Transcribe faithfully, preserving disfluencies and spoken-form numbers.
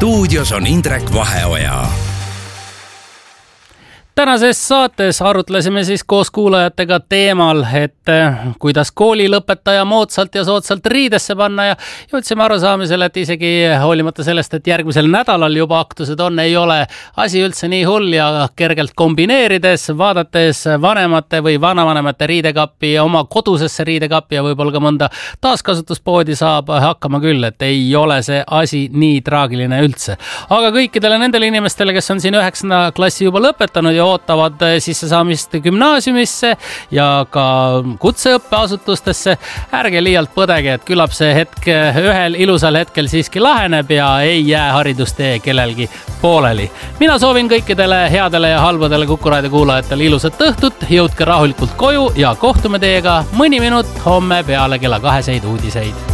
stuudios on Indrek Vaheoja. Tänases saates arutlesime siis koos kuulajatega teemal, et kuidas koolilõpetaja moodsalt ja soodsalt riidesse panna ja jõudsime arusaamisele, et isegi hoolimata sellest, et järgmisel nädalal juba aktused on, ei ole asi üldse nii hull ja kergelt kombineerides, vaadates vanemate või vanavanemate riidekappi ja oma kodusesse riidekappi ja võib-olla ka mõnda taaskasutuspoodi saab hakkama küll, et ei ole see asi nii traagiline üldse. Aga kõikidele nendele inimestele, kes on siin üheksanda klassi juba lõpetanud ja ootavad sissesaamist gümnaasiumisse ja ka kutseõppeasutustesse, ärge liialt põdege, et küllap see hetk ühel ilusal hetkel siiski laheneb ja ei jää haridustee kellelgi pooleli. Mina soovin kõikidele headele ja halbadele Kuku Raadio kuulajatele ilusat õhtut, jõudke rahulikult koju ja kohtume teiega mõni minut homme peale kella kaheseid uudiseid.